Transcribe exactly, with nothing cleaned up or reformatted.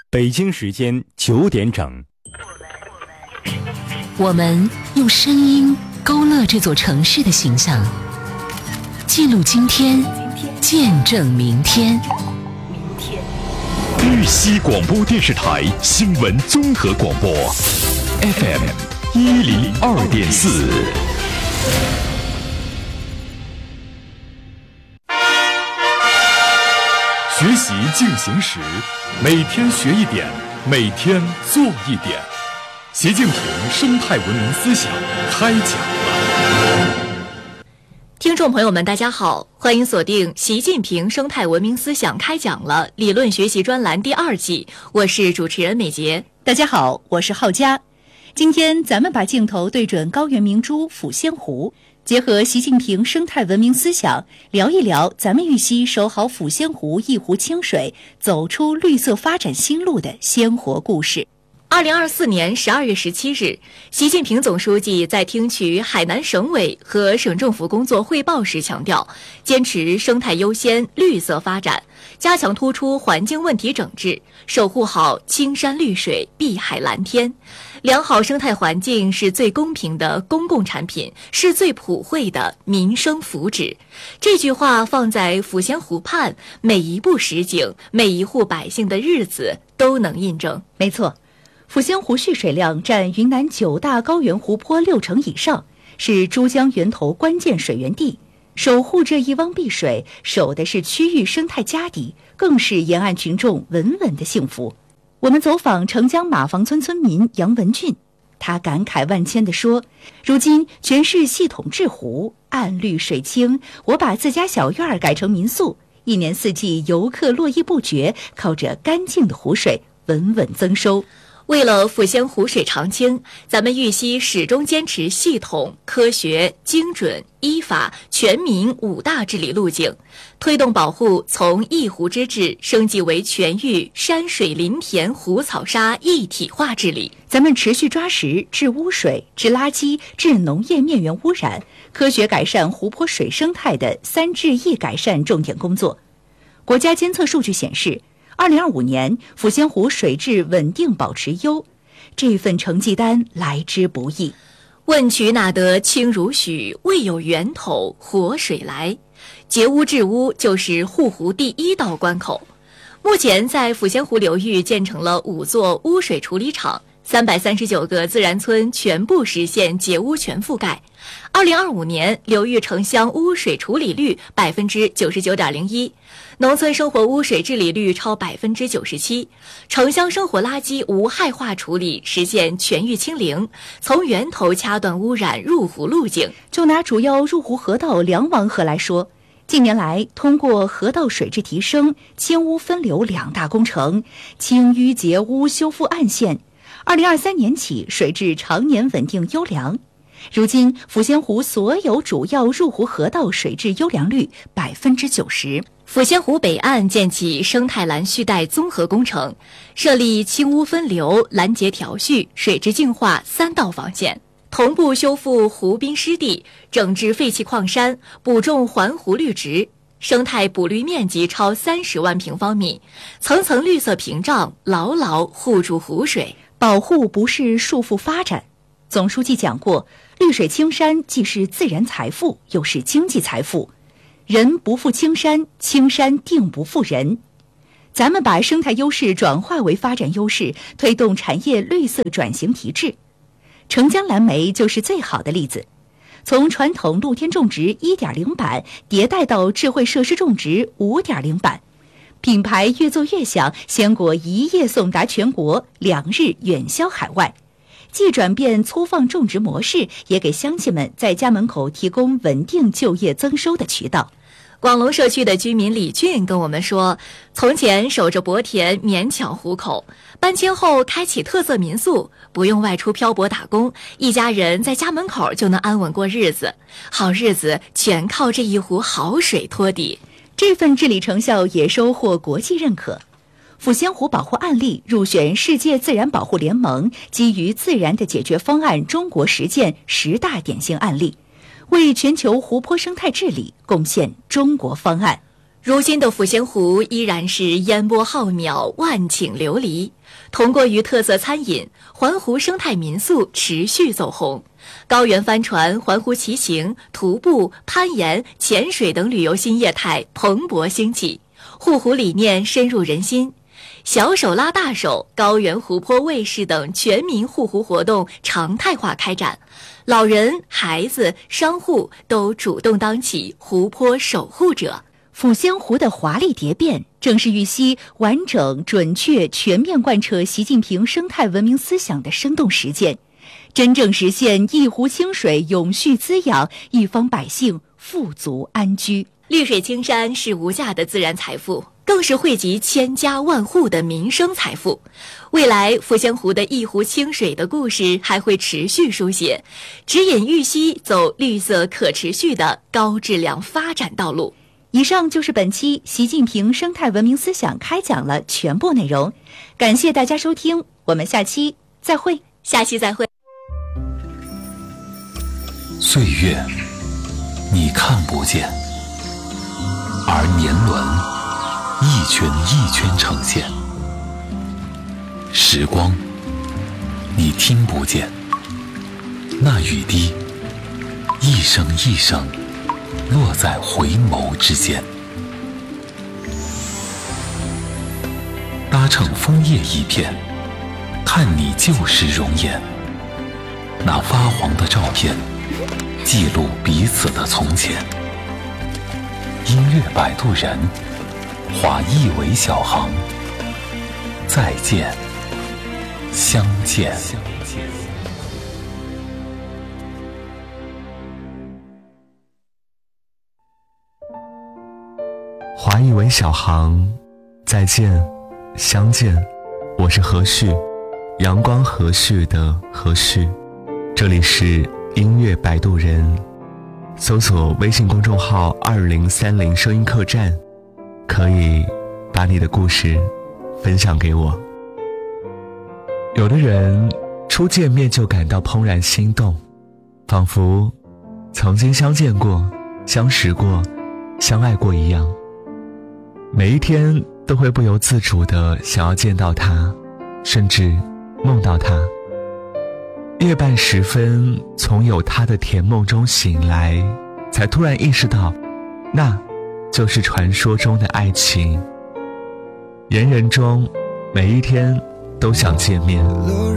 北京时间九点整。 我们用声音勾勒这座城市的形象，记录今天，见证明天。 玉溪广播电视台新闻综合广播 F M 一零二点四。学习进行时，每天学一点，每天做一点。习近平生态文明思想开讲了。 听众朋友们大家好，欢迎锁定习近平生态文明思想开讲了理论学习专栏第二季，我是主持人美杰。 大家好，我是浩佳。今天咱们把镜头对准高原明珠抚仙湖，结合习近平生态文明思想，聊一聊咱们玉溪守好抚仙湖一湖清水，走出绿色发展新路的鲜活故事。 二零二四年十二月十七日，习近平总书记在听取海南省委和省政府工作汇报时强调，坚持生态优先、绿色发展，加强突出环境问题整治，守护好青山绿水、碧海蓝天。良好生态环境是最公平的公共产品，是最普惠的民生福祉。这句话放在抚仙湖畔，每一步实景，每一户百姓的日子都能印证。 没错，抚仙湖蓄水量占云南九大高原湖泊六成以上，是珠江源头关键水源地。守护这一汪碧水，守的是区域生态家底，更是沿岸群众稳稳的幸福。我们走访澄江马房村村民杨文俊，他感慨万千地说，如今全市系统治湖，岸绿水清，我把自家小院儿改成民宿，一年四季游客络绎不绝，靠着干净的湖水稳稳增收。 为了抚仙湖水长青，咱们玉溪始终坚持系统、科学、精准、依法、全民五大治理路径，推动保护从一湖之治升级为全域山水林田湖草沙一体化治理。 咱们持续抓实治污水、治垃圾、治农业面源污染，科学改善湖泊水生态的三治一改善重点工作。国家监测数据显示，二零二五年抚仙湖水质稳定保持优，这份成绩单来之不易。 问渠哪得清如许，为有源头活水来。截污治污就是护湖第一道关口。目前在抚仙湖流域建成了五座污水处理厂，三百三十九个自然村全部实现截污全覆盖。二零二五年，流域城乡污水处理率百分之九十九点零一，农村生活污水治理率超百分之九十七，城乡生活垃圾无害化处理实现全域清零，从源头掐断污染入湖路径。 就拿主要入湖河道梁王河来说，近年来通过河道水质提升、清污分流两大工程，清淤截污、修复岸线，二零二三年起水质常年稳定优良。如今抚仙湖所有主要入湖河道水质优良率百分之九十。 抚仙湖北岸建起生态蓝蓄带综合工程，设立清污分流、拦截调蓄、水质净化三道防线，同步修复湖滨湿地，整治废弃矿山，补种环湖绿植，生态补绿面积超三十万平方米，层层绿色屏障牢牢护住湖水。 保护不是束缚发展。总书记讲过，绿水青山既是自然财富，又是经济财富。人不负青山，青山定不负人。咱们把生态优势转化为发展优势，推动产业绿色转型提质。澄江蓝莓就是最好的例子，从传统露天种植 一点零 版迭代到智慧设施种植 五点零 版，品牌越做越响，鲜果一夜送达全国，两日远销海外。既转变粗放种植模式，也给乡亲们在家门口提供稳定就业增收的渠道。 广龙社区的居民李俊跟我们说，从前守着薄田勉强糊口，搬迁后开启特色民宿，不用外出漂泊打工，一家人在家门口就能安稳过日子，好日子全靠这一壶好水托底。 这份治理成效也收获国际认可。抚仙湖保护案例入选世界自然保护联盟基于自然的解决方案中国实践十大典型案例，为全球湖泊生态治理贡献中国方案。 如今的抚仙湖依然是烟波浩渺，万顷流离。通过于特色餐饮、环湖生态民宿持续走红，高原帆船、环湖骑行、徒步、攀岩、潜水等旅游新业态蓬勃兴起，护湖理念深入人心。小手拉大手、高原湖泊卫士等全民护湖活动常态化开展，老人、孩子、商户都主动当起湖泊守护者。 抚仙湖的华丽蝶变，正是玉溪完整、准确、全面贯彻习近平生态文明思想的生动实践，真正实现一湖清水永续滋养，一方百姓富足安居。 绿水青山是无价的自然财富，更是惠及千家万户的民生财富。未来抚仙湖的一湖清水的故事还会持续书写，指引玉溪走绿色可持续的高质量发展道路。 以上就是本期习近平生态文明思想开讲了全部内容，感谢大家收听，我们下期再会。 下期再会。 岁月你看不见，而年轮一圈一圈呈现；时光你听不见，那雨滴一声一声落在回眸之间。搭乘枫叶一片，看你旧时容颜，那发黄的照片记录彼此的从前。音乐摆渡人，化一为小行，再见相见。 华裔为小行，再见相见。我是何旭，阳光和煦的何旭。这里是音乐摆渡人，搜索微信公众号二零三零声音客栈，可以把你的故事分享给我。有的人初见面就感到怦然心动，仿佛曾经相见过、相识过、相爱过一样。每一天都会不由自主地想要见到他，甚至梦到他。夜半时分，从有他的甜梦中醒来，才突然意识到，那就是传说中的爱情。人人中，每一天都想见面，